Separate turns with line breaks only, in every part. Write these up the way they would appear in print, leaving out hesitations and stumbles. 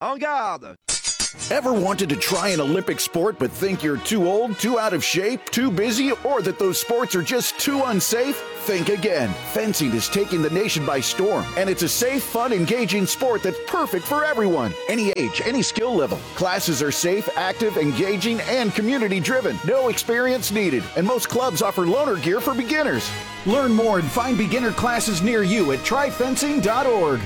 En garde!
Ever wanted to try an Olympic sport but think you're too old, too out of shape, too busy, or that those sports are just too unsafe? Think again. Fencing is taking the nation by storm, and it's a safe, fun, engaging sport that's perfect for everyone. Any age, any skill level. Classes are safe, active, engaging, and community-driven. No experience needed, and most clubs offer loaner gear for beginners. Learn more and find beginner classes near you at tryfencing.org.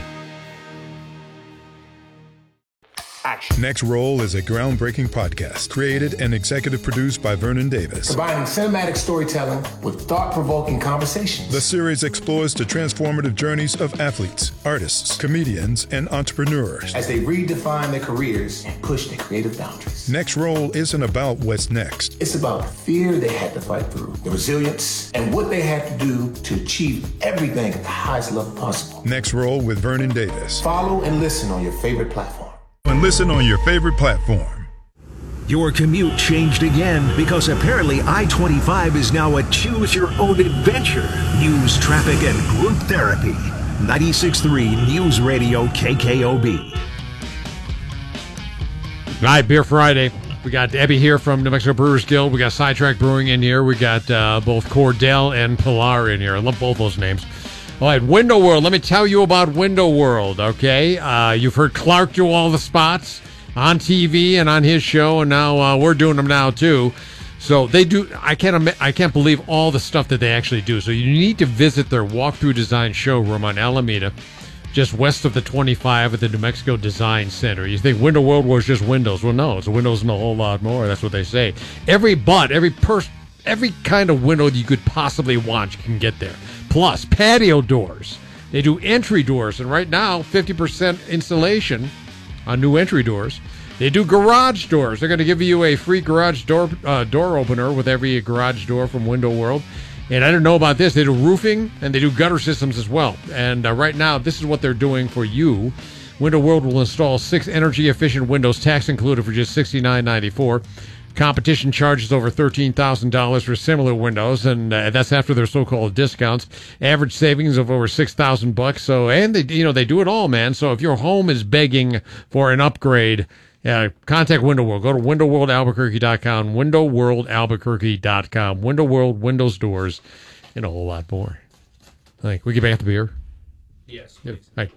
Next Roll is a groundbreaking podcast created and executive produced by Vernon Davis.
Combining cinematic storytelling with thought-provoking conversations.
The series explores the transformative journeys of athletes, artists, comedians, and entrepreneurs
as they redefine their careers and push their creative boundaries.
Next Roll isn't about what's next.
It's about the fear they had to fight through, the resilience, and what they had to do to achieve everything at the highest level possible.
Next Roll with Vernon Davis.
Follow and listen on your favorite platform.
And listen on your favorite platform.
Your commute changed again because apparently I-25 is now a choose-your-own-adventure. News, traffic, and group therapy. 96.3 News Radio KKOB.
All right, Beer Friday. We got Debbie here from New Mexico Brewers Guild. We got Sidetrack Brewing in here. We got both Cordell and Pilar in here. I love both those names. All right, Window World. Let me tell you about Window World, okay? You've heard Clark do all the spots on TV and on his show, and now we're doing them now too. So they do. I can't believe all the stuff that they actually do. So you need to visit their walkthrough design showroom on Alameda, just west of the 25 at the New Mexico Design Center. You think Window World was just windows? Well, no, it's windows and a whole lot more. That's what they say. Every kind of window you could possibly want, you can get there. Plus, patio doors. They do entry doors, and right now, 50% installation on new entry doors. They do garage doors. They're going to give you a free garage door opener with every garage door from Window World. And I didn't know about this. They do roofing, and they do gutter systems as well. And right now, this is what they're doing for you. Window World will install 6 energy-efficient windows, tax included, for just $69.94. Competition charges over $13,000 for similar windows, and that's after their so-called discounts. Average savings of over $6,000. So, and they do it all, man. So if your home is begging for an upgrade, contact Window World. Go to windowworldalbuquerque.com. Windowworldalbuquerque.com. Window World windows, doors, and a whole lot more. Like, we get back to beer.
Yes.
Yeah. Hey.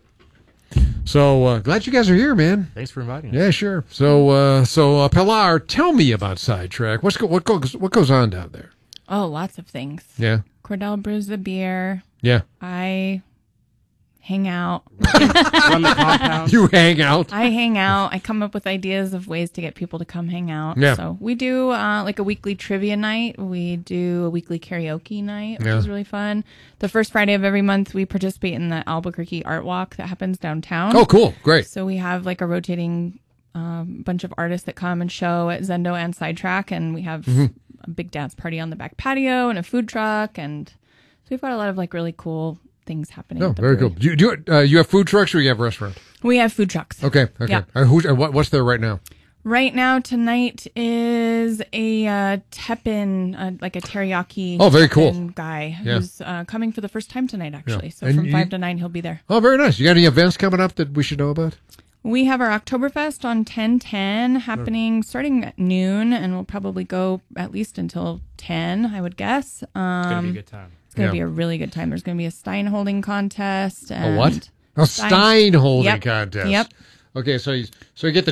So glad you guys are here, man.
Thanks for inviting us.
Yeah, sure. So Pilar, tell me about Sidetrack. What goes on down there?
Oh, lots of things.
Yeah.
Cordell brews the beer.
Yeah.
I hang out.
Run the compound.
You hang out.
I hang out. I come up with ideas of ways to get people to come hang out.
Yeah.
So we do like a weekly trivia night. We do a weekly karaoke night, which is really fun. The first Friday of every month, we participate in the Albuquerque Art Walk that happens downtown.
Oh, cool. Great.
So we have like a rotating bunch of artists that come and show at Zendo and Sidetrack, and we have a big dance party on the back patio and a food truck, and so we've got a lot of like really cool things happening.
Oh, very cool. You have food trucks or you have restaurants?
We have food trucks.
Okay.
Yeah.
What's there right now?
Right now, tonight is a Teppan, like a teriyaki.
Oh, very cool.
Guy who's coming for the first time tonight, actually.
Yeah.
So
And
from 5 to 9, he'll be there.
Oh, very nice. You got any events coming up that we should know about?
We have our Oktoberfest on 10/10 happening starting at noon, and we'll probably go at least until 10, I would guess.
It's going to be a good time.
It's going to be a really good time. There's going to be a Stein holding contest.
A what? A Stein holding contest.
Yep.
Okay, so you get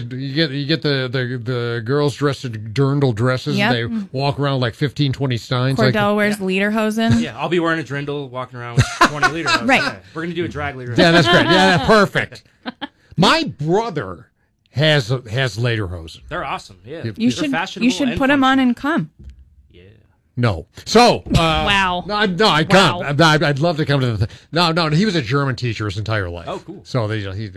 the girls dressed in dirndl dresses.
Yep.
They walk around like 15, 20 steins.
Cordell wears lederhosen.
Yeah, I'll be wearing a drindle, walking around with 20 lederhosen.
Right.
Yeah. We're going to do a drag lederhosen.
Yeah, that's great. Yeah, that's perfect. My brother has lederhosen.
They're awesome. Yeah,
You
They're fashionable.
You should put them on and come.
No. So,
wow.
No, I come.
Wow.
I'd love to come to the. No. He was a German teacher his entire life.
Oh, cool.
So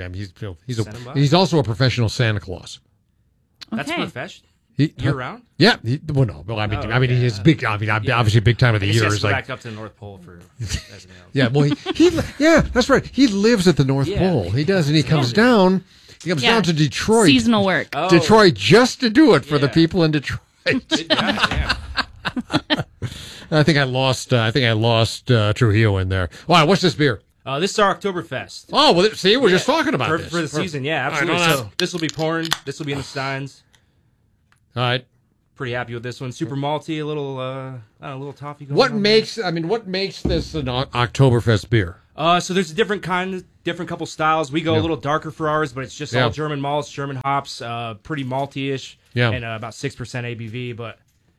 he's also a professional Santa Claus.
That's
Okay.
professional. Year round?
Yeah. He's big. Obviously, big time of the year is like
back up to the North Pole for everything else.
Yeah. Well, yeah, that's right. He lives at the North Pole. He does, and he comes down. He comes down to Detroit.
Seasonal work.
Oh.
Detroit just to do it for the people in Detroit.
Yeah.
I think I lost Trujillo in there. All right, what's this beer?
This is our Oktoberfest.
Oh, well, see, we're just talking about this.
For the season, yeah, absolutely.
All right,
So this will be pouring. This will be in the Steins.
All right.
Pretty happy with this one. Super malty, a little toffee going
What
on
makes this an Oktoberfest beer?
So there's a different couple styles. We go a little darker for ours, but it's just all German malts, German hops, pretty malty-ish, and about 6% ABV. But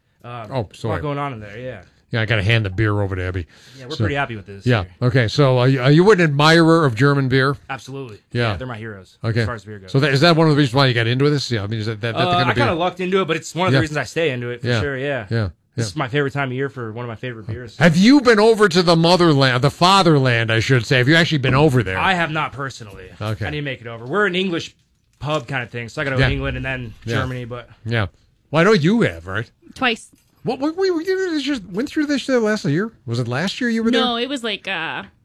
a lot going on in there, yeah.
Yeah, I got to hand the beer over to Abby.
Yeah, we're pretty happy with this.
Yeah.
Year.
Okay. So, are you an admirer of German beer?
Absolutely.
Yeah,
they're my heroes.
Okay.
As far as beer goes.
So, is that one of the reasons why you got into this? Yeah. I mean, is that
I kind of lucked into it, but it's one of the reasons I stay into it for sure. Yeah.
Yeah.
This is my favorite time of year for one of my favorite beers.
Have you been over to the fatherland, I should say? Have you actually been over there?
I have not personally.
Okay.
I need to make it over. We're an English pub kind of thing, so I got to go to England and then Germany. But
yeah. Well, I know you have, right?
Twice.
What we just went through this last year? Was it last year you were there?
No, it was like,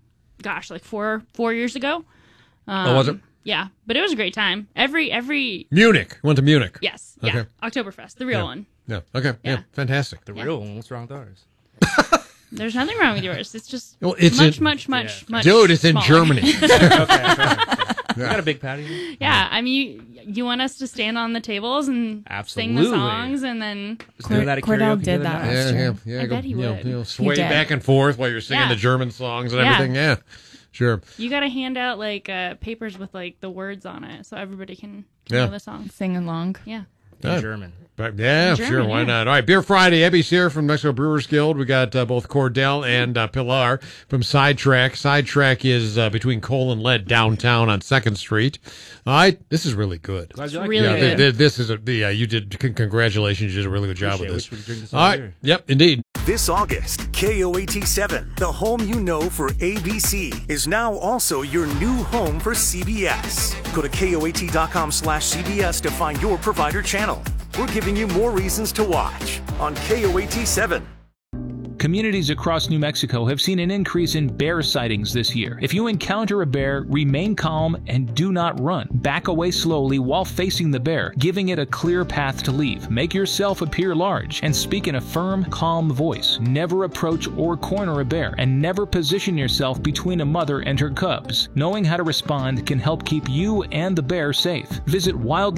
like 4 years ago.
Was it?
Yeah, but it was a great time. Every
Munich. Went to Munich.
Yes.
Okay.
Yeah. Oktoberfest, the real one.
Yeah. Okay. Yeah. Fantastic.
The real one. What's wrong with ours?
There's nothing wrong with yours. It's just much.
Dude, it's in
smaller.
Germany.
Okay. We got a big patio.
Yeah, I mean, you want us to stand on the tables and sing the songs, and then
Cordell did that last year.
Yeah.
I bet he would.
Sway back and forth while you're singing the German songs and everything. Yeah. Sure.
You got to hand out like papers with like the words on it, so everybody can know the song,
sing along.
Yeah.
In German.
But sure, why not? All right, Beer Friday. Abby's here from Mexico Brewers Guild. We got both Cordell and Pilar from Sidetrack. Sidetrack is between Coal and Lead downtown on 2nd Street. All right, this is really good.
Glad you like
really
it.
good.
This is you did. Congratulations, you did a really good job with this.
Wish we could drink this
All right,
here.
yep, indeed.
This August, KOAT7, the home you know for ABC, is now also your new home for CBS. Go to KOAT.com/CBS to find your provider channel. We're giving you more reasons to watch on KOAT7.
Communities across New Mexico have seen an increase in bear sightings this year. If you encounter a bear, remain calm and do not run. Back away slowly while facing the bear, giving it a clear path to leave. Make yourself appear large and speak in a firm, calm voice. Never approach or corner a bear, and never position yourself between a mother and her cubs. Knowing how to respond can help keep you and the bear safe. Visit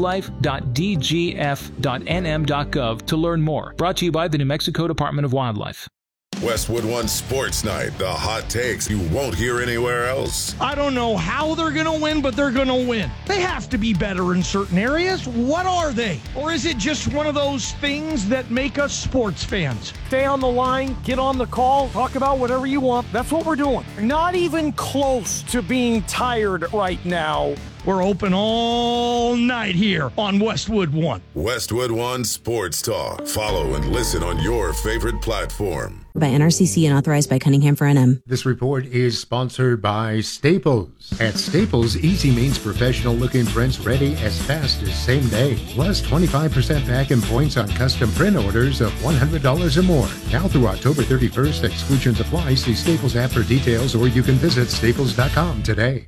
wildlife.dgf.nm.gov to learn more. Brought to you by the New Mexico Department of Wildlife.
Westwood One Sports Night. The hot takes you won't hear anywhere else.
I don't know how they're going to win, but they're going to win. They have to be better in certain areas. What are they? Or is it just one of those things that make us sports fans? Stay on the line, get on the call, talk about whatever you want. That's what we're doing. Not even close to being tired right now. We're open all night here on Westwood One.
Westwood One Sports Talk. Follow and listen on your favorite platform.
By NRCC and authorized by Cunningham for NM.
This report is sponsored by Staples. At Staples, easy means professional-looking prints ready as fast as same day. Plus 25% back in points on custom print orders of $100 or more. Now through October 31st, exclusions apply. See Staples app for details, or you can visit staples.com today.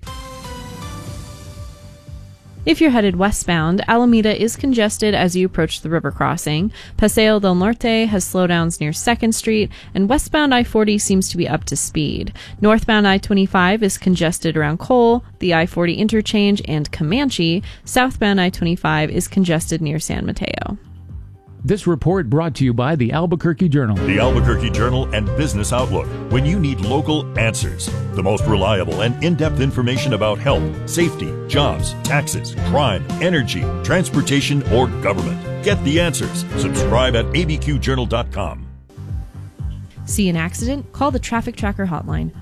If you're headed westbound, Alameda is congested as you approach the river crossing. Paseo del Norte has slowdowns near 2nd Street, and westbound I-40 seems to be up to speed. Northbound I-25 is congested around Cole, the I-40 interchange, and Comanche. Southbound I-25 is congested near San Mateo.
This report brought to you by the Albuquerque Journal.
The Albuquerque Journal and Business Outlook. When you need local answers, the most reliable and in-depth information about health, safety, jobs, taxes, crime, energy, transportation, or government. Get the answers. Subscribe at abqjournal.com.
See an accident? Call the Traffic Tracker hotline.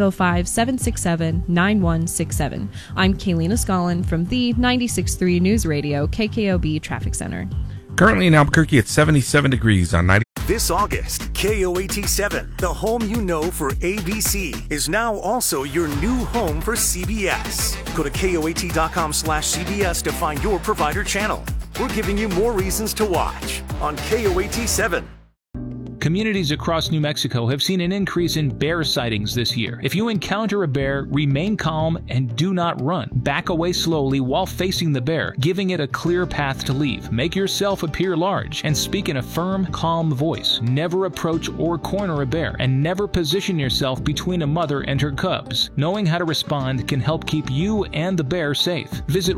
505-767-9167. I'm Kaylina Scollin from the 96.3 News Radio KKOB Traffic Center.
Currently in Albuquerque, it's 77 degrees on 90.
This August, KOAT7, the home you know for ABC, is now also your new home for CBS. Go to KOAT.com/CBS to find your provider channel. We're giving you more reasons to watch on KOAT7.
Communities across New Mexico have seen an increase in bear sightings this year. If you encounter a bear, remain calm and do not run. Back away slowly while facing the bear, giving it a clear path to leave. Make yourself appear large and speak in a firm, calm voice. Never approach or corner a bear, and never position yourself between a mother and her cubs. Knowing how to respond can help keep you and the bear safe. Visit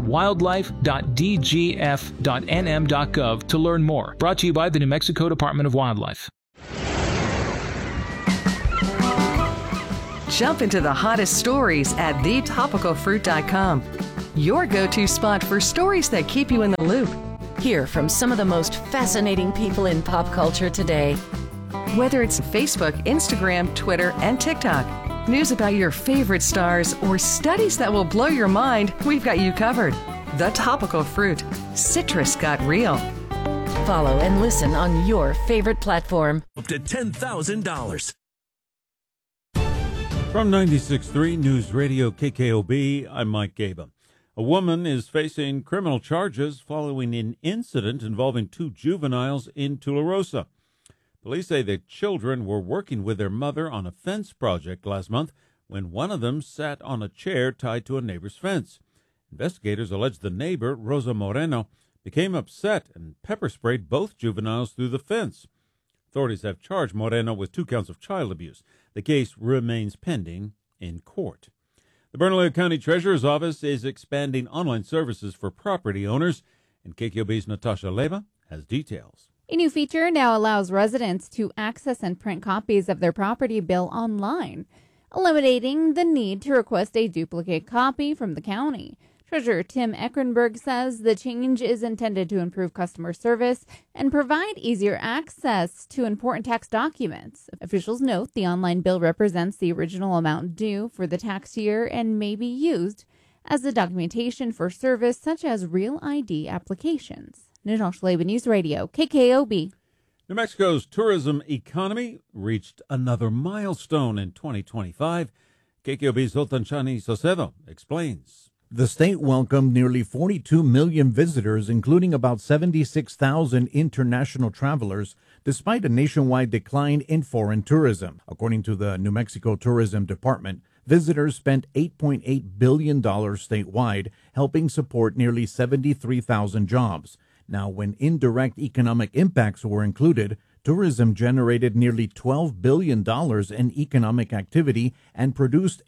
wildlife.dgf.nm.gov to learn more. Brought to you by the New Mexico Department of Wildlife.
Jump into the hottest stories at thetopicalfruit.com. Your go-to spot for stories that keep you in the loop.
Hear from some of the most fascinating people in pop culture today.
Whether it's Facebook, Instagram, Twitter, and TikTok, news about your favorite stars, or studies that will blow your mind, we've got you covered. The Topical Fruit. Citrus got real.
Follow and listen on your favorite platform.
Up to $10,000.
From 96.3 News Radio KKOB, I'm Mike Gaba. A woman is facing criminal charges following an incident involving 2 juveniles in Tularosa. Police say the children were working with their mother on a fence project last month when one of them sat on a chair tied to a neighbor's fence. Investigators allege the neighbor, Rosa Moreno, became upset and pepper-sprayed both juveniles through the fence. Authorities have charged Moreno with 2 counts of child abuse. The case remains pending in court. The Bernalillo County Treasurer's Office is expanding online services for property owners, and KKOB's Natasha Leva has details.
A new feature now allows residents to access and print copies of their property bill online, eliminating the need to request a duplicate copy from the county. Treasurer Tim Ekrenberg says the change is intended to improve customer service and provide easier access to important tax documents. Officials note the online bill represents the original amount due for the tax year and may be used as the documentation for service such as Real ID applications. Natasha Leba, News Radio, KKOB.
New Mexico's tourism economy reached another milestone in 2025. KKOB's Zoltan Chani Socedo explains.
The state welcomed nearly 42 million visitors, including about 76,000 international travelers, despite a nationwide decline in foreign tourism. According to the New Mexico Tourism Department, visitors spent $8.8 billion statewide, helping support nearly 73,000 jobs. Now, when indirect economic impacts were included, tourism generated nearly $12 billion in economic activity and produced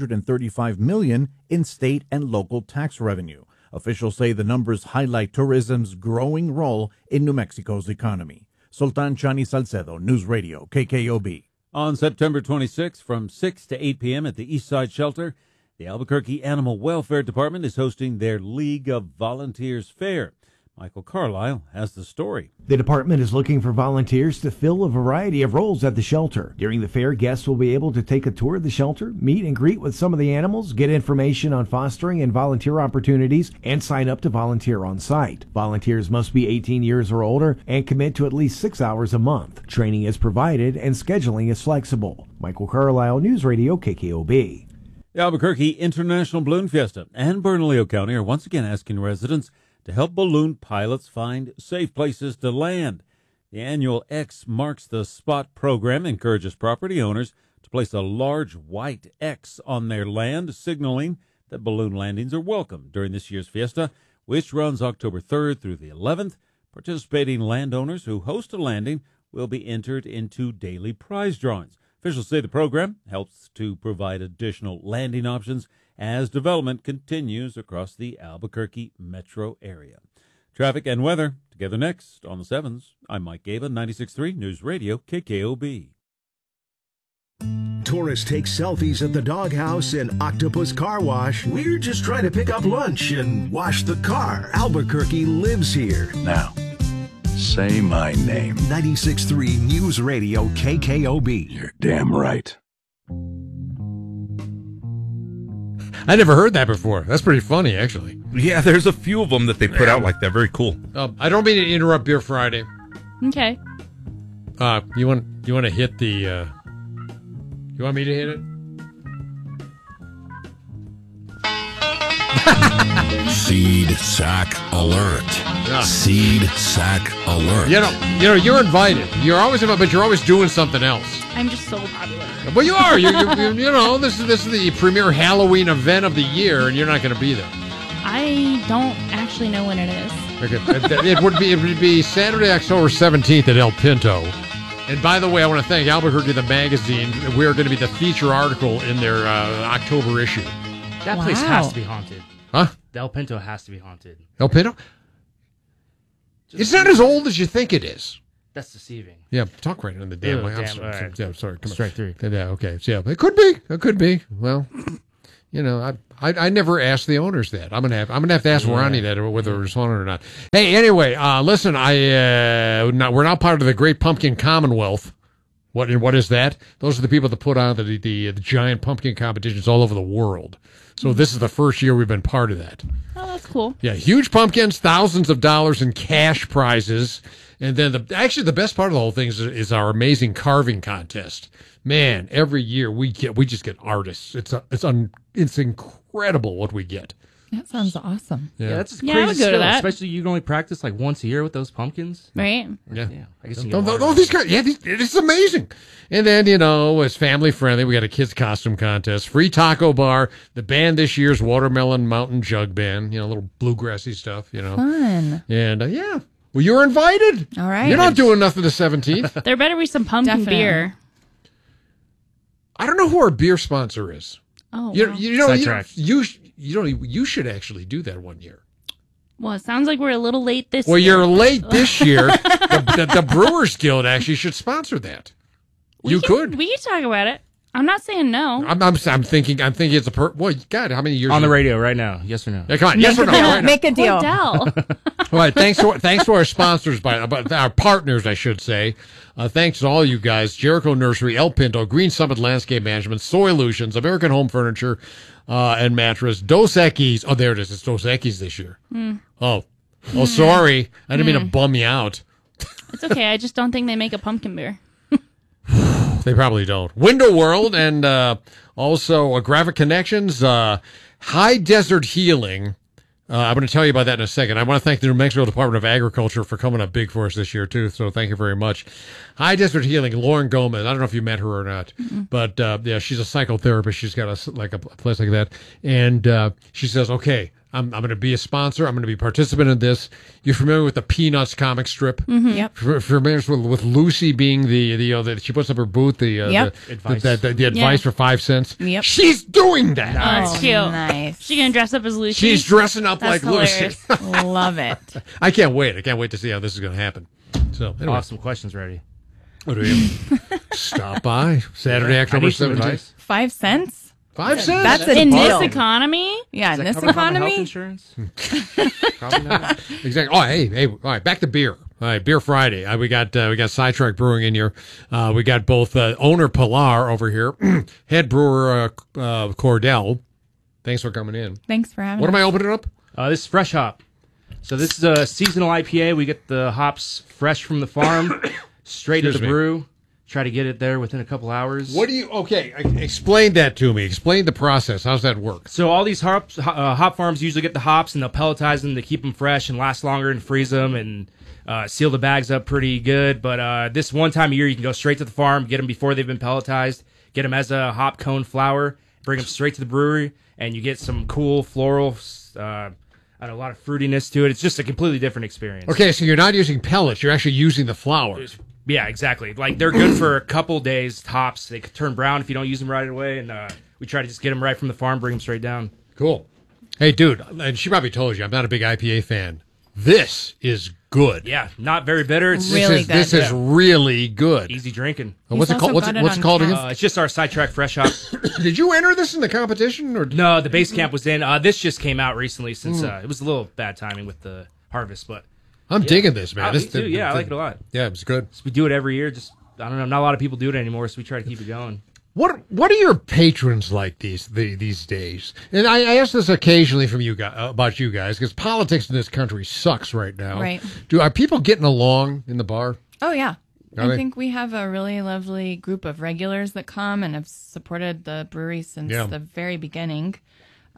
$835 million in state and local tax revenue. Officials say the numbers highlight tourism's growing role in New Mexico's economy. Sultan Chani Salcedo, News Radio, KKOB.
On September 26th, from 6 to 8 p.m. at the East Side Shelter, the Albuquerque Animal Welfare Department is hosting their League of Volunteers Fair. Michael Carlisle has the story.
The department is looking for volunteers to fill a variety of roles at the shelter. During the fair, guests will be able to take a tour of the shelter, meet and greet with some of the animals, get information on fostering and volunteer opportunities, and sign up to volunteer on site. Volunteers must be 18 years or older and commit to at least 6 hours a month. Training is provided and scheduling is flexible. Michael Carlisle, News Radio, KKOB.
The Albuquerque International Balloon Fiesta and Bernalillo County are once again asking residents to help balloon pilots find safe places to land. The annual X Marks the Spot program encourages property owners to place a large white X on their land, signaling that balloon landings are welcome during this year's fiesta, which runs October 3rd through the 11th. Participating landowners who host a landing will be entered into daily prize drawings. Officials say the program helps to provide additional landing options as development continues across the Albuquerque metro area. Traffic and weather together next on the 7s. I'm Mike Gaba, 96.3 News Radio, KKOB.
Tourists take selfies at the doghouse and Octopus Car Wash. We're just trying to pick up lunch and wash the car. Albuquerque lives here.
Now, say my name.
96.3 News Radio, KKOB.
You're damn right.
I never heard that before. That's pretty funny, actually.
Yeah, there's a few of them that they put out like that. Very cool.
I don't mean to interrupt Beer Friday.
Okay.
You want to hit the? You want me to hit it?
Seed Sack Alert. Seed Sack Alert.
You know, you're invited. You're always invited, but you're always doing something else.
I'm just so popular.
Well, you are. You know, this is the premier Halloween event of the year, and you're not going to be there.
I don't actually know when it is.
Okay. It would be Saturday, October 17th at El Pinto. And by the way, I want to thank Albuquerque the Magazine. We're going to be the feature article in their October issue.
That place has to be haunted.
Huh?
The El Pinto has to be haunted.
El Pinto? It's not as old as you think it is.
That's deceiving.
Yeah, talk right in the damn way. I'm sorry.
Right.
Yeah, sorry. Come
Strike
on.
three.
Yeah, okay. So, yeah, it could be. It could be. Well, you know, I never asked the owners that. I'm gonna have to ask Ronnie that whether it's haunted or not. Hey, anyway, listen, we're now part of the Great Pumpkin Commonwealth. What is that? Those are the people that put on the giant pumpkin competitions all over the world. So this is the first year we've been part of that.
Oh, that's cool.
Yeah, huge pumpkins, thousands of dollars in cash prizes. And then the best part of the whole thing is our amazing carving contest. Man, every year we just get artists. It's incredible what we get.
That sounds awesome.
Yeah, that's
Yeah, I
crazy
would go to
skill,
that.
especially you can only practice like once a year with those pumpkins.
Right.
Yeah.
I guess you can
Oh, these guys, it's amazing. And then, you know, it's family friendly. We got a kids costume contest, free taco bar. The band this year's Watermelon Mountain Jug Band, you know, little bluegrassy stuff, you know.
Fun.
And yeah, well, you're invited.
All right.
You're not doing nothing the 17th.
There better be some pumpkin
Definitely.
beer.
I don't know who our beer sponsor is.
Oh,
You know,
Sidetrack.
you should actually do that one year.
Well, it sounds like we're a little late this
Well,
year.
you're late this year. The Brewers Guild actually should sponsor that.
We can talk about it. I'm not saying no.
I'm thinking it's a well, God, how many years
on the radio right now? Yes or no?
Yeah, come on, yes or no? Right now.
Make a deal.
Odell.
All right, thanks to our sponsors, our partners, I should say. Thanks to all you guys: Jericho Nursery, El Pinto, Green Summit Landscape Management, Soylutions, American Home Furniture and Mattress, Dos Equis. Oh, there it is. It's Dos Equis this year. Oh, sorry, I didn't mean to bum you out.
It's okay. I just don't think they make a pumpkin beer.
They probably don't. Window World and also Graphic Connections, High Desert Healing. I'm going to tell you about that in a second. I want to thank the New Mexico Department of Agriculture for coming up big for us this year, too. So thank you very much. High Desert Healing, Lauren Gomez. I don't know if you met her or not, but yeah, she's a psychotherapist. She's got a place like that. And she says, okay, I'm going to be a sponsor. I'm going to be a participant in this. You're familiar with the Peanuts comic strip?
Yep.
Familiar with Lucy being the she puts up her booth, the advice for 5 cents.
Yep.
She's doing that.
Oh, that's cute.
Nice.
She gonna dress up as Lucy?
She's dressing up
That's
like
hilarious.
Lucy.
Love it.
I can't wait. I can't wait to see how this is going to happen. So anyway.
Awesome questions ready.
What do you stop by Saturday, October 17th.
5 cents?
5 cents.
That's a
In
deal.
this economy?
Yeah, in
Does
this
that cover
economy.
health insurance? Probably not.
Exactly. Oh, hey. All right, back to beer. All right, Beer Friday. We got Sidetrack Brewing in here. We got both owner Pilar over here, head brewer Cordell. Thanks for coming in.
Thanks for having
What
us.
am I opening up?
This is Fresh Hop. So this is a seasonal IPA. We get the hops fresh from the farm, straight to the brew. Try to get it there within a couple hours.
Explain that to me. Explain the process. How's that work?
So all these hop farms usually get the hops and they'll pelletize them to keep them fresh and last longer and freeze them and seal the bags up pretty good. But this one time a year, you can go straight to the farm, get them before they've been pelletized, get them as a hop cone flour, bring them straight to the brewery, and you get some cool floral, and a lot of fruitiness to it. It's just a completely different experience.
Okay, so you're not using pellets. You're actually using the flour.
Yeah, exactly. Like, they're good for a couple days tops. They could turn brown if you don't use them right away, and we try to just get them right from the farm, bring them straight down.
Cool. Hey, dude, and she probably told you, I'm not a big IPA fan. This is good.
Yeah, not very bitter. It's
Really good.
This is really good.
easy drinking.
What's it called? What's it called again?
It's just our Sidetrack Fresh Hop.
Did you enter this in the competition? Or
No, the base camp was in. This just came out recently since it was a little bad timing with the harvest, but
I'm digging this, man.
Me too. I like it a lot.
Yeah, it's good.
So we do it every year. Just, I don't know, not a lot of people do it anymore, so we try to keep it going.
What are your patrons like these days? And I ask this occasionally from you guys about you guys because politics in this country sucks right now.
Right.
Are people getting along in the bar?
Oh, yeah.
Are
I
they?
think we have a really lovely group of regulars that come and have supported the brewery since the very beginning.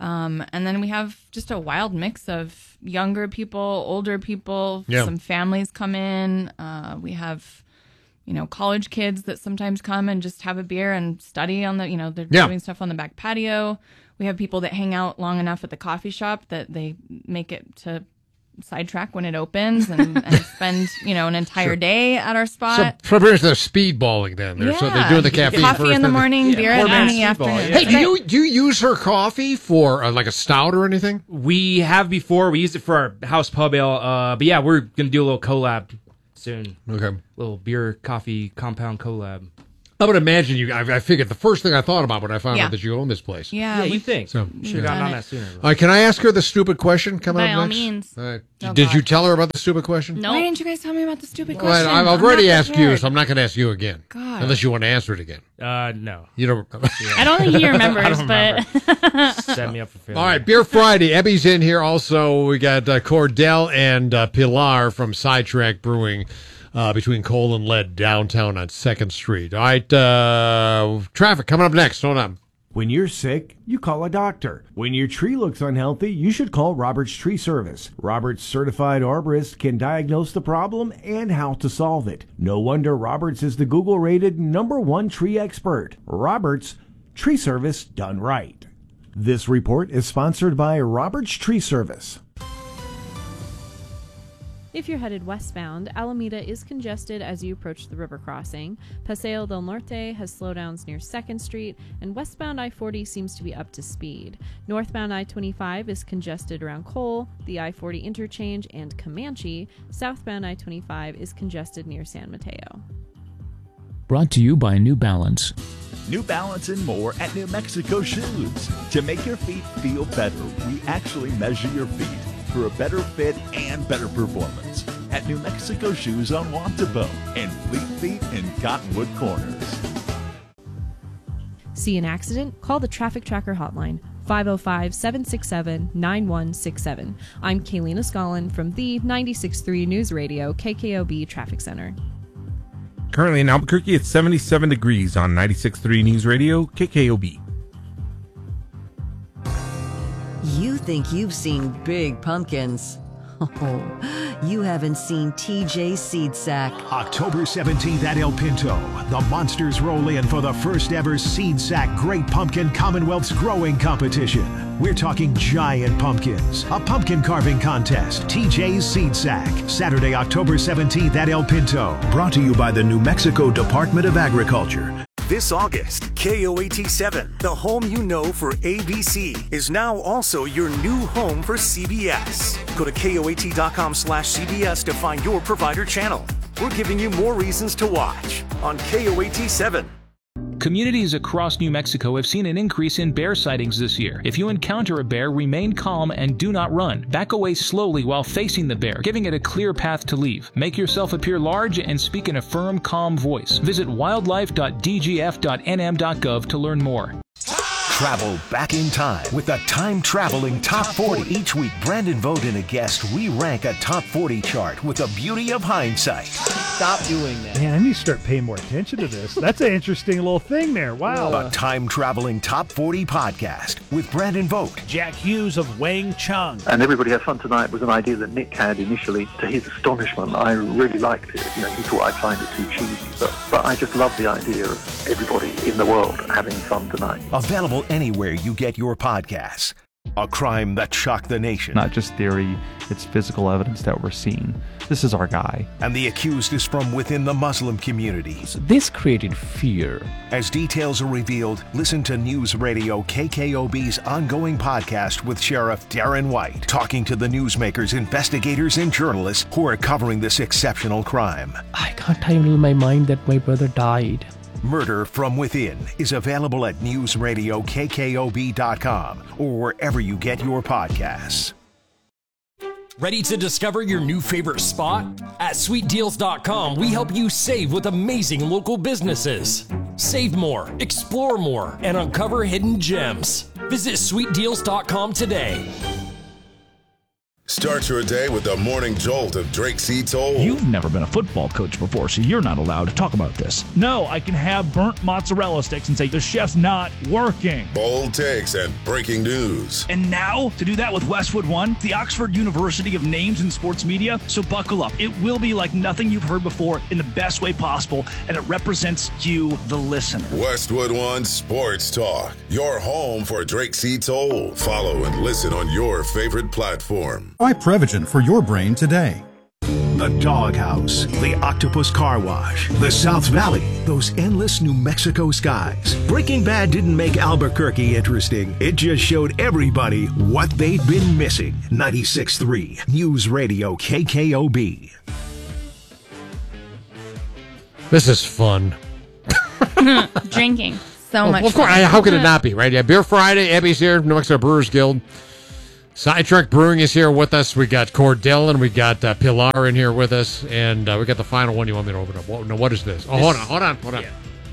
And then we have just a wild mix of younger people, older people.
Yeah.
Some families come in. We have, college kids that sometimes come and just have a beer and study on the, they're doing stuff on the back patio. We have people that hang out long enough at the coffee shop that they make it to Sidetrack when it opens and spend, an entire day at our spot.
So pretty much they're speedballing then. So they're doing the caffeine
coffee
first,
in the morning, beer in the afternoon.
Hey, do you use her coffee for like a stout or anything?
We have before. We used it for our house pub ale. But yeah, we're going to do a little collab soon.
Okay.
Little beer, coffee, compound collab.
I would imagine you. I figured the first thing I thought about when I found out that you own this place.
Yeah, you think.
So
should have gotten on that sooner.
All right, can I ask her the stupid question coming
By
up
all
next?
means.
All right.
Oh,
Did
God.
you tell her about the stupid question?
No. Why didn't you guys tell me about the stupid
Well,
question?
I've
I'm
already
not
asked you,
prepared.
so I'm not going to ask you again.
God.
Unless you want to answer it again.
No.
You don't.
I don't think he remembers,
I don't
but
Set me up for failure.
All right, Beer Friday. Ebby's in here also. We got Cordell and Pilar from Sidetrack Brewing between Cole and Lead downtown on 2nd Street. All right, traffic coming up next. Hold on.
When you're sick, you call a doctor. When your tree looks unhealthy, you should call Roberts Tree Service. Roberts certified arborist can diagnose the problem and how to solve it. No wonder Roberts is the Google-rated #1 tree expert. Roberts Tree Service done right. This report is sponsored by Roberts Tree Service.
If you're headed westbound, Alameda is congested as you approach the river crossing. Paseo del Norte has slowdowns near 2nd Street, and westbound I-40 seems to be up to speed. Northbound I-25 is congested around Cole, the I-40 interchange, and Comanche. Southbound I-25 is congested near San Mateo.
Brought to you by New Balance.
New Balance and more at New Mexico Shoes. To make your feet feel better, we actually measure your feet for a better fit and better performance at New Mexico Shoes on Wantabo and Fleet Feet in Cottonwood Corners.
See an accident? Call the Traffic Tracker hotline, 505-767-9167. I'm Kaylina Scollin from the 96.3 News Radio KKOB Traffic Center.
Currently in Albuquerque, it's 77 degrees on 96.3 News Radio, KKOB.
You think you've seen big pumpkins. Oh, you haven't seen TJ Seed Sack.
October 17th at El Pinto, the Monsters roll in for the first ever Seed Sack Great Pumpkin Commonwealth's Growing Competition. We're talking giant pumpkins, a pumpkin carving contest, TJ's Seed Sack, Saturday, October 17th at El Pinto. Brought to you by the New Mexico Department of Agriculture.
This August, KOAT7, the home you know for ABC, is now also your new home for CBS. Go to KOAT.com/CBS to find your provider channel. We're giving you more reasons to watch on KOAT7.
Communities across New Mexico have seen an increase in bear sightings this year. If you encounter a bear, remain calm and do not run. Back away slowly while facing the bear, giving it a clear path to leave. Make yourself appear large and speak in a firm, calm voice. Visit wildlife.dgf.nm.gov to learn more.
Travel back in time with the time-traveling Top 40. Each week, Brandon Vogt and a guest re-rank a Top 40 chart with the beauty of hindsight.
Stop doing that. Man, I need to start paying more attention to this. That's an interesting little thing there. Wow.
A time-traveling Top 40 podcast with Brandon Vogt.
Jack Hughes of Wang Chung.
And Everybody Has Fun Tonight was an idea that Nick had initially. To his astonishment, I really liked it. You know, he thought I'd find it too cheesy. But I just love the idea of everybody in the world having fun tonight.
Available anywhere you get your podcasts. A crime that shocked the nation.
Not just theory, it's physical evidence that we're seeing. This is our guy.
And the accused is from within the Muslim community.
This created fear.
As details are revealed, listen to News Radio KKOB's ongoing podcast with Sheriff Darren White, talking to the newsmakers, investigators, and journalists who are covering this exceptional crime.
I can't handle my mind that my brother died.
Murder from Within is available at newsradiokkob.com or wherever you get your podcasts.
Ready to discover your new favorite spot? At sweetdeals.com, we help you save with amazing local businesses. Save more, explore more, and uncover hidden gems. Visit sweetdeals.com today.
Start your day with the morning jolt of Drake C. Toll.
You've never been a football coach before, so you're not allowed to talk about this. No, I can have burnt mozzarella sticks and say the chef's not working.
Bold takes and breaking news.
And now, to do that with Westwood One, the Oxford University of Names in Sports Media, so buckle up. It will be like nothing you've heard before in the best way possible, and it represents you, the listener.
Westwood One Sports Talk, your home for Drake C. Toll. Follow and listen on your favorite platform.
Try Prevagen for your brain today.
The Doghouse, the Octopus Car Wash, the South Valley, those endless New Mexico skies. Breaking Bad didn't make Albuquerque interesting. It just showed everybody what they'd been missing. 96.3 News Radio KKOB.
This is fun.
Drinking. So much
of course,
fun.
how could it not be, right? Yeah, Beer Friday. Abby's here, New Mexico Brewers Guild. Sidetrack Brewing is here with us. We got Cordell and we got Pilar in here with us. And we got the final one you want me to open up. What is this? Oh, hold on.
Yeah.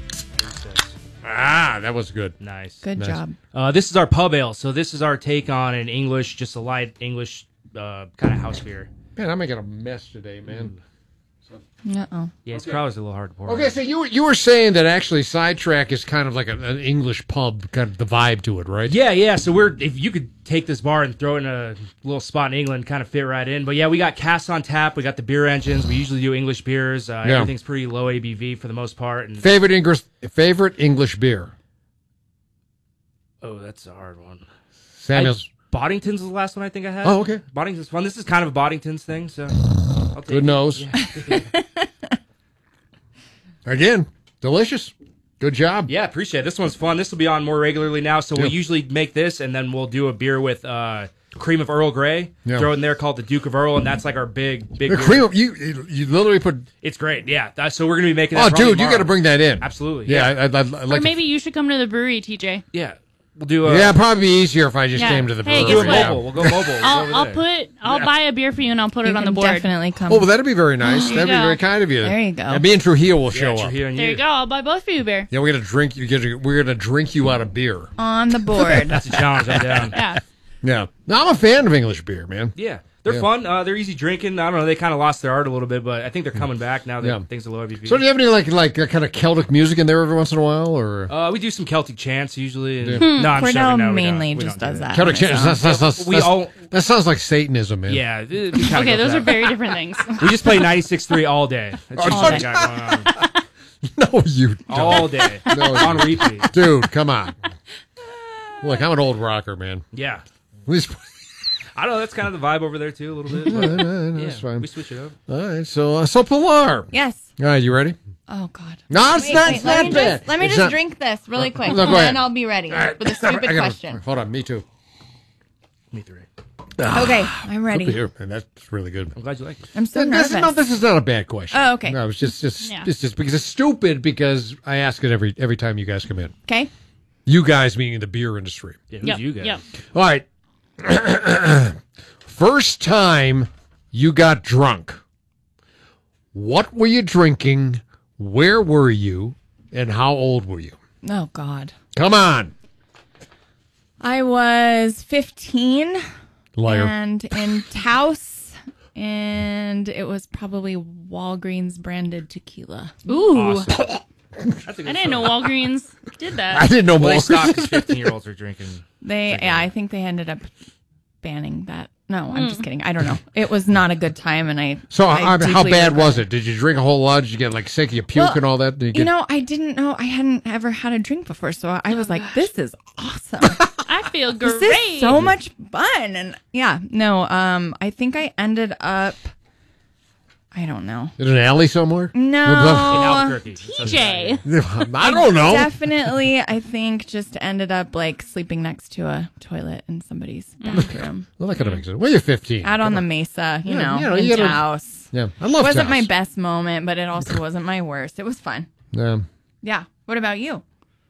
Ah, that was good.
Nice.
Good job.
This is our pub ale. So this is our take on an English, just a light English kind of house beer.
Man, I'm making a mess today, man.
Uh-oh.
Yeah, it's probably a little hard to pour.
Okay, so you were saying that actually Sidetrack is kind of like an English pub, kind of the vibe to it, right?
Yeah. So if you could take this bar and throw it in a little spot in England, kind of fit right in. But yeah, we got casks on tap. We got the beer engines. We usually do English beers. Everything's pretty low ABV for the most part. And
favorite English beer?
Oh, that's a hard one.
Samuel's.
Boddington's was the last one I think I had.
Oh, okay.
Boddington's fun. This is kind of a Boddington's thing, so I'll take
Good nose.
Yeah.
Again, delicious. Good job.
Yeah, appreciate it. This one's fun. This will be on more regularly now, so we'll usually make this, and then we'll do a beer with cream of Earl Grey.
Yeah.
Throw it in there called the Duke of Earl, and that's like our big
The
beer.
cream of you literally put.
It's great. Yeah, so we're gonna be making.
Oh,
that
dude, you
tomorrow.
got to bring that in.
Absolutely.
Yeah, I'd
Or
like.
maybe you should come to the brewery, TJ.
Yeah. We'll do.
Yeah, probably be easier if I just came to the brewery.
Hey, guess what?
Mobile. We'll go mobile.
I'll buy a beer for you and I'll put it on the board.
Definitely come.
Oh, well, that'd be very nice.
There
That'd
you
be
go.
very kind of you.
There you go.
And me and Trujillo will show up.
Trujillo and
There you go. I'll buy both for you, beer.
Yeah, we're gonna drink. We're gonna drink you out of beer.
On the board.
That's a challenge. I'm down.
Yeah.
Yeah. No, I'm a fan of English beer, man.
Yeah. They're fun. They're easy drinking. I don't know. They kind of lost their art a little bit, but I think they're coming back now that things are low ABV.
So do you have any like kind of Celtic music in there every once in a while, or?
We do some Celtic chants usually. And,
Yeah.
I'm
Cordell
joking. No,
mainly
we
just
don't
does
do
that.
Celtic chants. That sounds like Satanism, man.
Yeah.
Okay, those are very different things.
We just play 96.3 all day. That's just what we got going on.
No, you don't.
All day.
No,
on repeat.
Dude, come on. Look, I'm an old rocker, man.
Yeah.
At least.
I don't know. That's kind of the vibe over there too, a little bit. But,
that's fine.
We switch it up.
All right, so Pilar.
Yes.
All right, you ready?
Oh God.
No, it's not bad.
Let me
It's
just
not-
drink this really quick,
No,
and
go ahead.
then I'll be ready with a stupid question.
Hold on, me too.
Me three.
Okay, I'm ready.
Good to hear, man. That's really good.
I'm glad you like it.
I'm so nervous.
This is not a bad question.
Oh, okay.
No, it's just because it's stupid because I ask it every time you guys come in.
Okay.
You guys meaning the beer industry.
Yeah, who's you guys?
Yep.
All right. First time you got drunk. What were you drinking? Where were you? And how old were you?
Oh God.
Come on.
I was 15.
Liar.
And in Taos, and it was probably Walgreens branded tequila.
Ooh.
Awesome.
I didn't know Walgreens did that.
I didn't know
Well, they
more.
stock 15-years are drinking.
I think they ended up banning that. No, I'm just kidding. I don't know. It was not a good time, and I.
So
I
how
deeply
bad
regret
was it? Did you drink a whole lot? Did you get like sick? You puke and all that? Did
You know, I didn't know. I hadn't ever had a drink before, so I was like, "This is awesome.
I feel great.
This is so much fun." And yeah, no. I think I ended up. I don't know.
In an alley somewhere?
No.
In Albuquerque.
TJ.
I don't know.
Definitely, I think just ended up like sleeping next to a toilet in somebody's bathroom.
Well, that kind of makes sense. Well, you're 15.
Out on the mesa, you know,
you
in
gotta-
Taos.
Yeah, I love
It wasn't
Taos.
my best moment, but it also wasn't my worst. It was fun.
Yeah.
Yeah. What about you?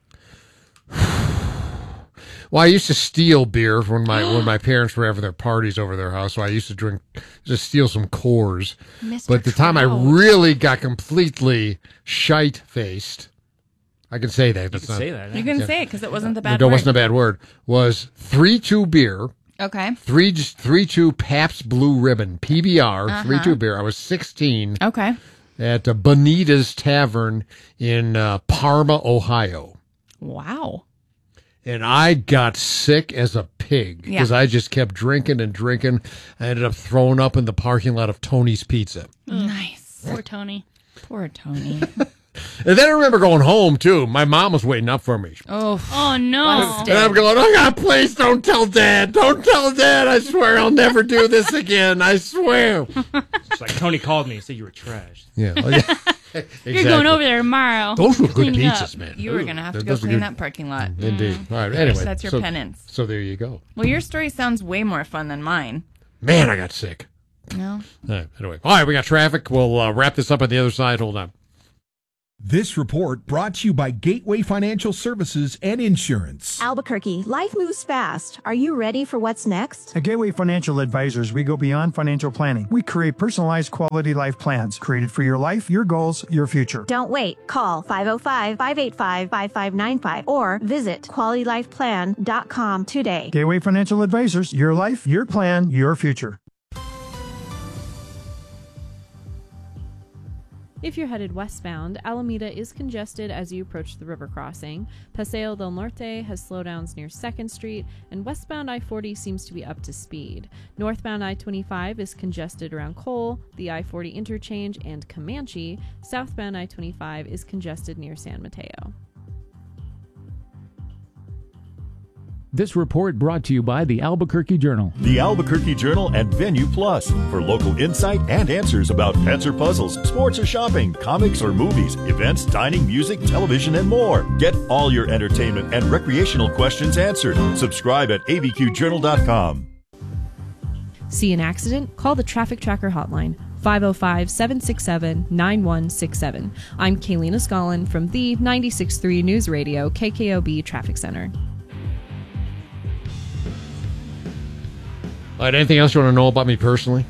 Well, I used to steal beer when my parents were having their parties over their house. So I used to steal some Coors.
Mr.
But the time I really got completely shite-faced, I can say that.
You can say that.
You can say it because it wasn't the bad
No, it
word.
wasn't a bad word. Was 3-2 beer
Okay.
3.2 Pabst Blue Ribbon, PBR, 3.2 beer. I was 16.
Okay.
At Bonita's Tavern in Parma, Ohio.
Wow.
And I got sick as a pig because I just kept drinking and drinking. I ended up throwing up in the parking lot of Tony's Pizza.
Nice.
Poor Tony.
Poor Tony.
And then I remember going home, too. My mom was waiting up for me.
Oh no.
And I'm going, oh, God, please don't tell Dad. Don't tell Dad. I swear I'll never do this again. I swear.
It's like Tony called me and said you were trashed.
Yeah. Exactly.
You're going over there tomorrow.
Those were good
cleaning
pizzas,
up.
man.
You were going to have to go clean that parking lot.
Indeed. All right. Anyway.
That's your penance.
So there you go.
Well, your story sounds way more fun than mine.
Man, I got sick.
No.
All right, anyway. All right, we got traffic. We'll wrap this up on the other side. Hold on.
This report brought to you by Gateway Financial Services and Insurance.
Albuquerque, life moves fast. Are you ready for what's next?
At Gateway Financial Advisors, we go beyond financial planning. We create personalized quality life plans created for your life, your goals, your future.
Don't wait. Call 505-585-5595 or visit QualityLifePlan.com today.
Gateway Financial Advisors, your life, your plan, your future.
If you're headed westbound, Alameda is congested as you approach the river crossing. Paseo del Norte has slowdowns near 2nd Street, and westbound I-40 seems to be up to speed. Northbound I-25 is congested around Cole, the I-40 interchange, and Comanche. Southbound I-25 is congested near San Mateo.
This report brought to you by the Albuquerque Journal.
The Albuquerque Journal and Venue Plus for local insight and answers about pets or puzzles, sports or shopping, comics or movies, events, dining, music, television, and more. Get all your entertainment and recreational questions answered. Subscribe at abqjournal.com.
See an accident? Call the Traffic Tracker hotline. 505-767-9167. I'm Kaylina Scollin from the 96.3 News Radio KKOB Traffic Center.
All right, anything else you want to know about me personally?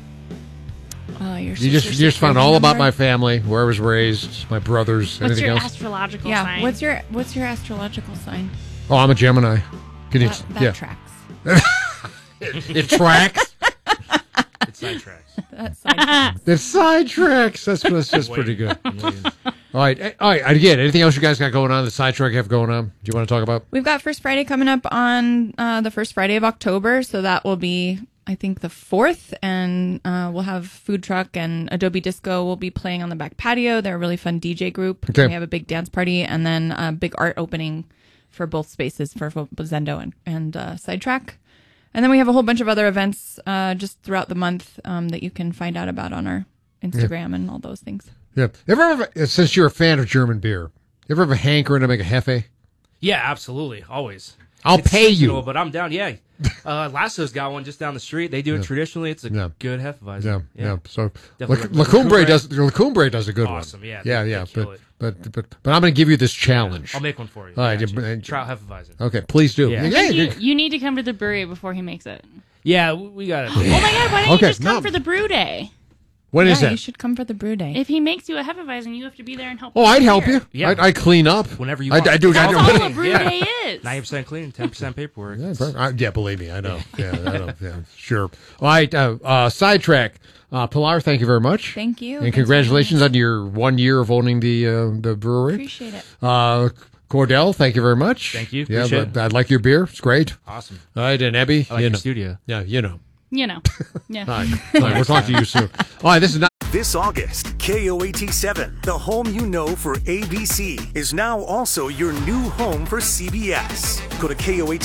You just found all about my family, where I was raised, my brothers.
What's
anything
your
else?
astrological sign?
What's your astrological sign?
Oh, I'm a Gemini.
That tracks.
It tracks.
It sidetracks.
That
It sidetracks. That's pretty good. All right. Again, anything else you guys got going on? The sidetrack have going on? Do you want to talk about?
We've got First Friday coming up on the first Friday of October, so that will be, I think, the 4th, and we'll have food truck and Adobe Disco will be playing on the back patio. They're a really fun DJ group.
Okay.
We have a big dance party, and then a big art opening for both spaces for Zendo and Sidetrack. And then we have a whole bunch of other events just throughout the month that you can find out about on our Instagram and all those things.
Yeah. Since you're a fan of German beer, you ever have a hankering to make a Hefe?
Yeah, absolutely. Always.
I'll pay you.
Seasonal, but I'm down. Yeah. Lasso's got one just down the street. They do it traditionally. It's a good Hefeweizen.
Yeah. So
Definitely
La Cumbre does a good one.
Awesome. Yeah.
Yeah. But I'm going to give you this challenge.
I'll make one for you.
All right.
Trout Hefeweizen.
Okay, please do.
Yeah.
You need to come to the brewery before he makes it.
Yeah, we got it.
Oh my God! Why don't you just come for the brew day?
When is that?
You should come for the brew day.
If he makes you a Hefeweizen, you have to be there and help.
Oh, I'd help you.
Yeah.
I clean up
whenever you want.
I do.
That's all a brew day is.
90% cleaning, 10% paperwork.
Yeah, believe me, I know. Yeah, I know. Yeah, sure. All right, Sidetrack. Pilar, thank you very much.
Thank you.
And congratulations on your 1 year of owning the brewery.
Appreciate it.
Cordell, thank you very much.
Thank you.
Yeah,
Appreciate it.
I like your beer. It's great.
Awesome.
All right, and Ebby,
I like your studio.
Yeah, you know.
Yeah.
All right, we'll talk to you soon. All right, this is not.
This August, KOAT7, the home you know for ABC, is now also your new home for CBS. Go to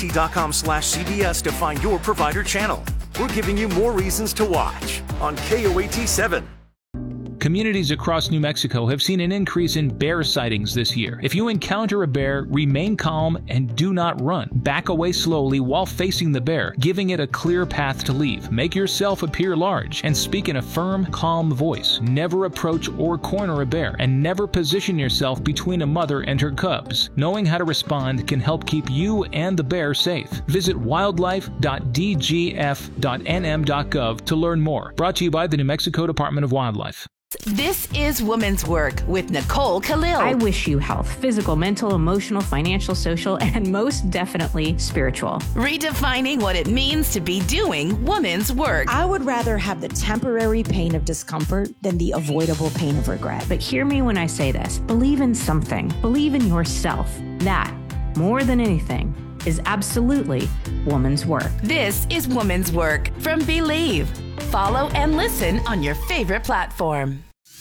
KOAT.com/CBS to find your provider channel. We're giving you more reasons to watch on KOAT7.
Communities across New Mexico have seen an increase in bear sightings this year. If you encounter a bear, remain calm and do not run. Back away slowly while facing the bear, giving it a clear path to leave. Make yourself appear large and speak in a firm, calm voice. Never approach or corner a bear, and never position yourself between a mother and her cubs. Knowing how to respond can help keep you and the bear safe. Visit wildlife.dgf.nm.gov to learn more. Brought to you by the New Mexico Department of Wildlife.
This is Woman's Work with Nicole Khalil.
I wish you health, physical, mental, emotional, financial, social, and most definitely spiritual.
Redefining what it means to be doing woman's work.
I would rather have the temporary pain of discomfort than the avoidable pain of regret.
But hear me when I say this. Believe in something. Believe in yourself. That, more than anything, is absolutely woman's work.
This is Woman's Work from Believe. Follow and listen on your favorite platform.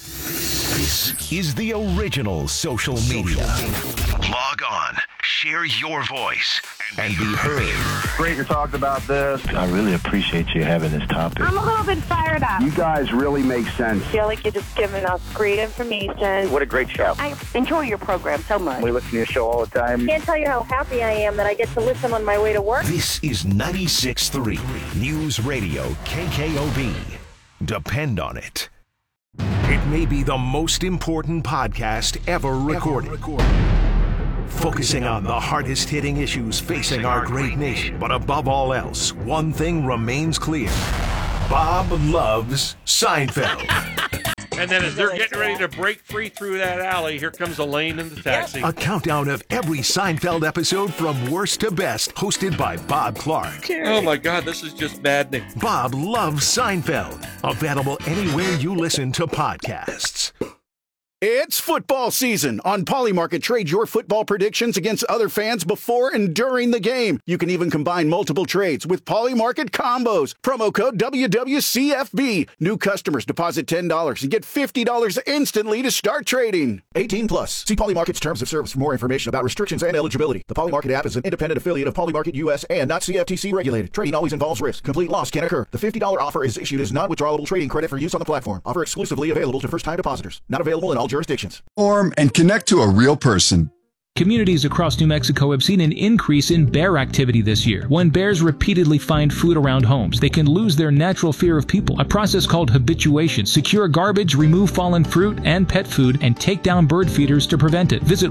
This is the original social media. Log on, share your voice, and be heard.
Great you talked about this. I really appreciate you having this topic.
I'm a little bit fired up.
You guys really make sense.
I feel like you're just giving us great information.
What a great show.
I enjoy your program so much.
We listen to your show all the time.
Can't tell you how happy I am that I get to listen on my way to work.
This is 96.3 News Radio KKOB. Depend on it. It may be the most important podcast ever recorded. Focusing on the hardest-hitting issues facing our great nation. But above all else, one thing remains clear. Bob loves Seinfeld.
And then as they're getting ready to break free through that alley, here comes Elaine in the taxi.
A countdown of every Seinfeld episode from worst to best, hosted by Bob Clark.
Oh my God, this is just maddening.
Bob loves Seinfeld. Available anywhere you listen to podcasts.
It's football season. On Polymarket, trade your football predictions against other fans before and during the game. You can even combine multiple trades with Polymarket combos. Promo code WWCFB. New customers deposit $10 and get $50 instantly to start trading.
18 plus. See Polymarket's terms of service for more information about restrictions and eligibility. The Polymarket app is an independent affiliate of Polymarket US and not CFTC regulated. Trading always involves risk. Complete loss can occur. The $50 offer is issued as non-withdrawable trading credit for use on the platform. Offer exclusively available to first-time depositors. Not available in all jurisdictions.
Form and connect to a real person.
Communities across New Mexico have seen an increase in bear activity this year. When bears repeatedly find food around homes, they can lose their natural fear of people. A process called habituation. Secure garbage, remove fallen fruit and pet food, and take down bird feeders to prevent it. Visit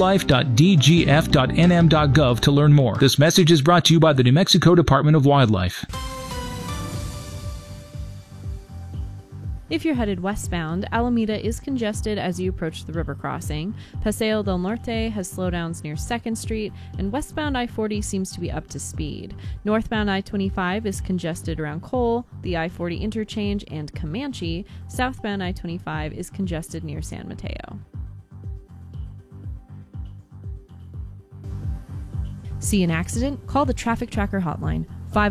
wildlife.dgf.nm.gov to learn more. This message is brought to you by the New Mexico Department of Wildlife.
If you're headed westbound, Alameda is congested as you approach the river crossing. Paseo del Norte has slowdowns near 2nd Street, and westbound I-40 seems to be up to speed. Northbound I-25 is congested around Cole, the I-40 interchange, and Comanche. Southbound I-25 is congested near San Mateo. See an accident? Call the Traffic Tracker hotline,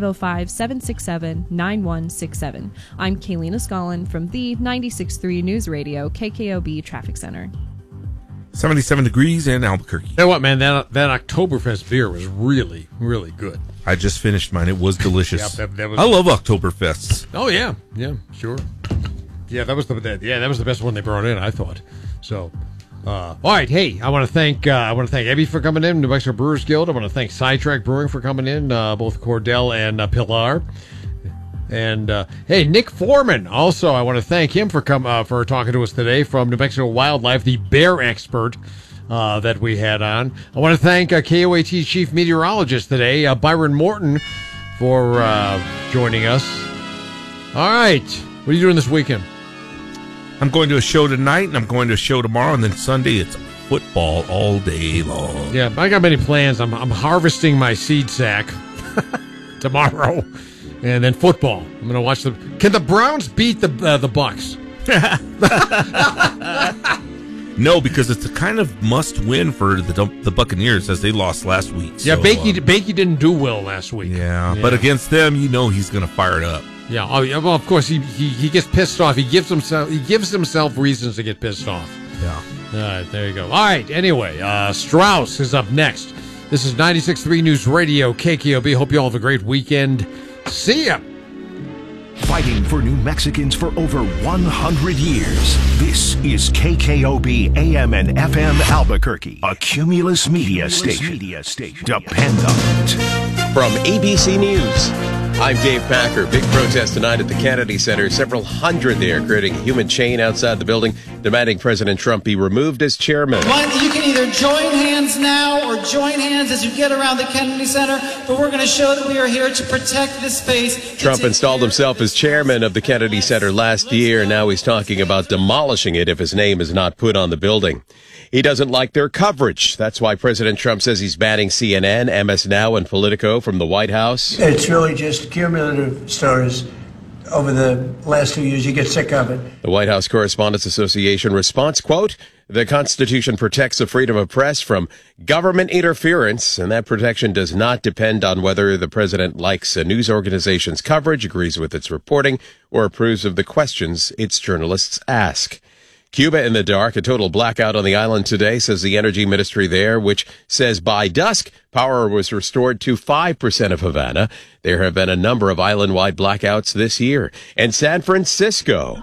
505-767-9167. I'm Kaylina Scollin from the 96.3 News Radio KKOB Traffic Center.
77 degrees in Albuquerque.
You know what, man? That Oktoberfest beer was really, really good.
I just finished mine. It was delicious.
Yep, that was...
I love Oktoberfests.
Oh yeah, sure. Yeah, that was the best one they brought in, I thought. So. All right, hey, I want to thank Abby for coming in, New Mexico Brewers Guild. I want to thank Sidetrack Brewing for coming in, both Cordell and Pilar. And hey, Nick Foreman, also I want to thank him for talking to us today from New Mexico Wildlife, the bear expert that we had on. I want to thank KOAT Chief Meteorologist today, Byron Morton, for joining us. All right, what are you doing this weekend?
I'm going to a show tonight, and I'm going to a show tomorrow, and then Sunday it's football all day long.
Yeah, I got many plans. I'm harvesting my seed sack tomorrow, and then football. I'm going to watch Can the Browns beat the Bucs?
No, because it's a kind of must-win for the Buccaneers, as they lost last week.
Yeah, so, Bakey didn't do well last week.
Yeah, but against them, he's going to fire it up.
Yeah, well, of course, he gets pissed off. He gives himself reasons to get pissed off.
Yeah.
All right, there you go. All right, anyway, Strauss is up next. This is 96.3 News Radio, KKOB. Hope you all have a great weekend. See ya!
Fighting for New Mexicans for over 100 years. This is KKOB AM and FM Albuquerque, a Cumulus Media Station. Depend on it.
From ABC News.
I'm Dave Packer. Big protest tonight at the Kennedy Center. Several hundred there creating a human chain outside the building, demanding President Trump be removed as chairman.
You can either join hands now or join hands as you get around the Kennedy Center, but we're going to show that we are here to protect this space.
Trump installed himself as chairman of the Kennedy Center last year. Now he's talking about demolishing it if his name is not put on the building. He doesn't like their coverage. That's why President Trump says he's banning CNN, MS Now, and Politico from the White House.
It's really just cumulative stories over the last 2 years. You get sick of it.
The White House Correspondents Association response, quote, "The Constitution protects the freedom of press from government interference, and that protection does not depend on whether the president likes a news organization's coverage, agrees with its reporting, or approves of the questions its journalists ask." Cuba in the dark, a total blackout on the island today, says the energy ministry there, which says by dusk, power was restored to 5% of Havana. There have been a number of island-wide blackouts this year. And San Francisco.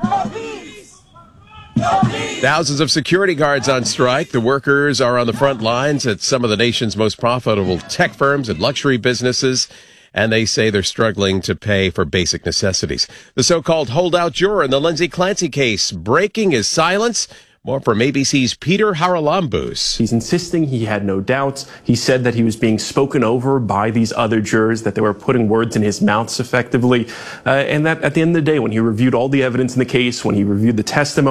Thousands of security guards on strike. The workers are on the front lines at some of the nation's most profitable tech firms and luxury businesses, and they say they're struggling to pay for basic necessities. The so-called holdout juror in the Lindsay Clancy case breaking his silence. More from ABC's Peter Haralambous.
He's insisting he had no doubts. He said that he was being spoken over by these other jurors, that they were putting words in his mouth effectively, and that at the end of the day, when he reviewed all the evidence in the case, when he reviewed the testimony,